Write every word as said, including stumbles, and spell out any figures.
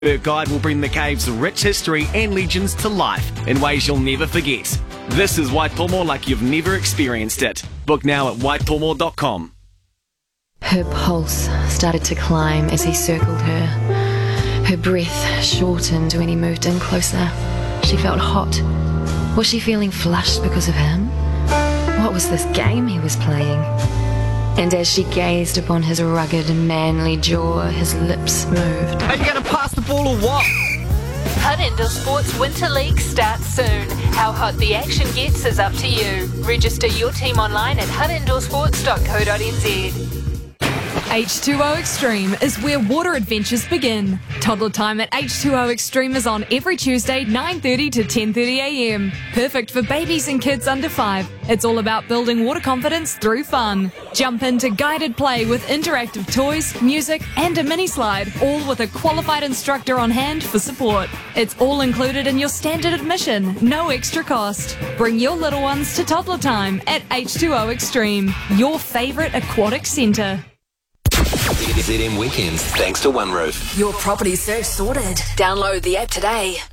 Expert guide will bring the cave's rich history and legends to life in ways you'll never forget. This is Waitomo like you've never experienced it. Book now at waitomo dot com. Her pulse started to climb as he circled her. Her breath shortened when he moved in closer. She felt hot. Was she feeling flushed because of him? What was this game he was playing? And as she gazed upon his rugged, manly jaw, his lips moved. Are you going to pass the ball or what? Hutt Indoor Sports Winter League starts soon. How hot the action gets is up to you. Register your team online at hutt indoor sports dot co dot n z. H two O Extreme is where water adventures begin. Toddler time at H two O Extreme is on every Tuesday, nine thirty to ten thirty a m. Perfect for babies and kids under five. It's all about building water confidence through fun. Jump into guided play with interactive toys, music, and a mini slide, all with a qualified instructor on hand for support. It's all included in your standard admission, no extra cost. Bring your little ones to toddler time at H two O Extreme, your favourite aquatic centre. Z M Weekends, thanks to One Roof. Your property search sorted. Download the app today.